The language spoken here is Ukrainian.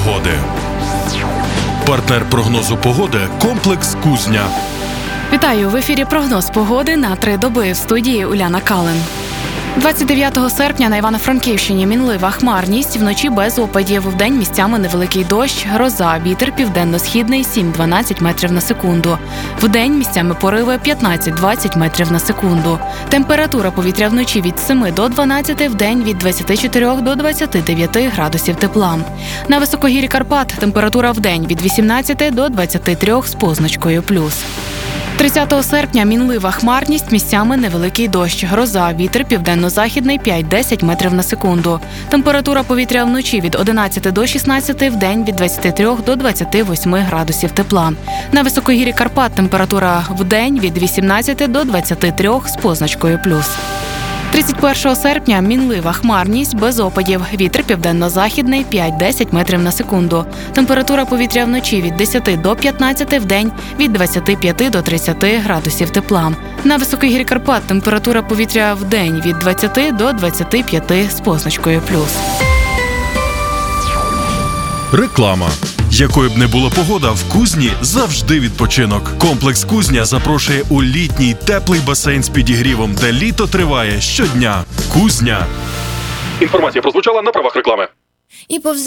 погоди. Партнер прогнозу погоди – комплекс «Кузня». Вітаю! В ефірі прогноз погоди на 3 доби. В студії Уляна Калин. 29 серпня на Івано-Франківщині мінлива хмарність, вночі без опадів, вдень місцями невеликий дощ, гроза, вітер південно-східний 7-12 метрів на секунду. Вдень місцями пориви 15-20 метрів на секунду. Температура повітря вночі від 7 до 12, вдень від 24 до 29 градусів тепла. На високогір'ї Карпат температура вдень від 18 до 23 з позначкою плюс. 30 серпня мінлива хмарність, місцями невеликий дощ, гроза, вітер південно-західний 5-10 метрів на секунду. Температура повітря вночі від 11 до 16, вдень від 23 до 28 градусів тепла. На високогір'ї Карпат температура вдень від 18 до 23 з позначкою плюс. 31 серпня мінлива хмарність, без опадів, вітер південно-західний 5-10 метрів на секунду. Температура повітря вночі від 10 до 15, вдень від 25 до 30 градусів тепла. На високогір'ї Карпат температура повітря вдень від 20 до 25 з позначкою плюс. Реклама. Якою б не була погода, в Кузні завжди відпочинок. Комплекс «Кузня» запрошує у літній теплий басейн з підігрівом, де літо триває щодня. Кузня. Інформація прозвучала на правах реклами.